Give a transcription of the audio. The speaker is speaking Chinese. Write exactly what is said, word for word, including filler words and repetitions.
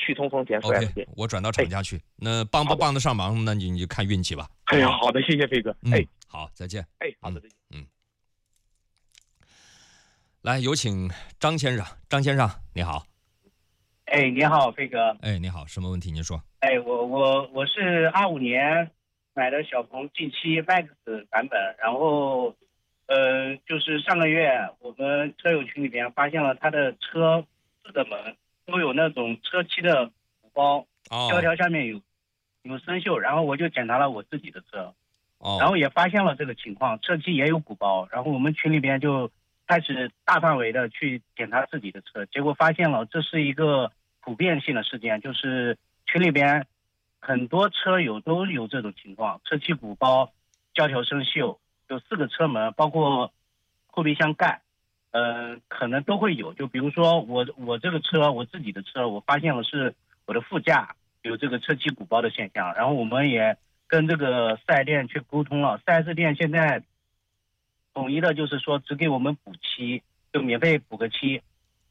去通风田四 S 店。 OK， 我转到厂家去。那帮不帮得上忙，那你你就看运气吧。 哎呀，好的，谢谢飞哥。 嗯、 哎， 好，再见。 哎，好的，再见。 嗯，来有请张先生。张先生，你好。 哎，你好，飞哥。 哎，你好，什么问题您说？ 哎，我我我是二五年买的小鹏 G 七 Max 版本，然后，呃，就是上个月我们车友群里边发现了他的车四个门都有那种车漆的鼓包， 哦， 胶条下面有有生锈，然后我就检查了我自己的车， 哦， 然后也发现了这个情况，车漆也有鼓包，然后我们群里边就开始大范围的去检查自己的车，结果发现了这是一个普遍性的事件，就是群里边很多车友都有这种情况，车漆鼓包、胶条生锈，有四个车门，包括后备箱盖，呃，可能都会有。就比如说我我这个车，我自己的车，我发现了是我的副驾有这个车漆鼓包的现象，然后我们也跟这个四 S 店去沟通了，四 S 店现在统一的就是说只给我们补漆，就免费补个漆，